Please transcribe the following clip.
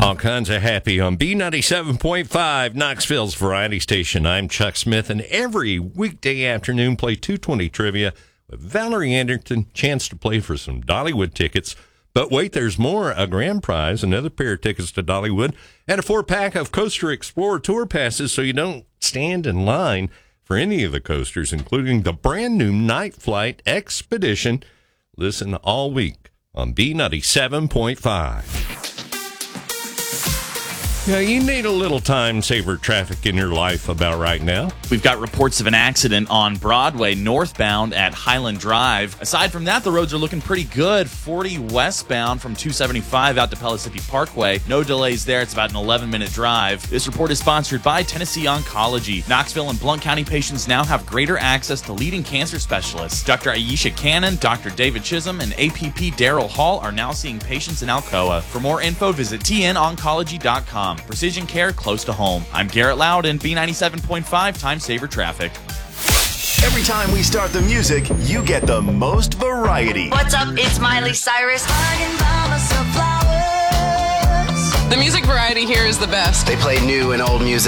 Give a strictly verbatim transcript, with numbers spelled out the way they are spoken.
All kinds of happy on B ninety-seven point five, Knoxville's Variety Station. I'm Chuck Smith, and every weekday afternoon play two twenty Trivia with Valerie Anderson. Chance to play for some Dollywood tickets. But wait, there's more. A grand prize, another pair of tickets to Dollywood, and a four-pack of Coaster Explorer Tour passes so you don't stand in line for any of the coasters, including the brand-new Night Flight Expedition. Listen all week on B ninety-seven point five. Yeah, you need a little time-saver traffic in your life about right now. We've got reports of an accident on Broadway northbound at Highland Drive. Aside from that, the roads are looking pretty good. forty westbound from two seventy-five out to Pellissippi Parkway. No delays there. It's about an eleven-minute drive. This report is sponsored by Tennessee Oncology. Knoxville and Blount County patients now have greater access to leading cancer specialists. Doctor Aisha Cannon, Doctor David Chisholm, and A P P Daryl Hall are now seeing patients in Alcoa. For more info, visit T N oncology dot com. Precision care close to home. I'm Garrett Loudon, B ninety-seven point five Time Saver Traffic. Every time we start the music, you get the most variety. What's up? It's Miley Cyrus. The music variety here is the best. They play new and old music.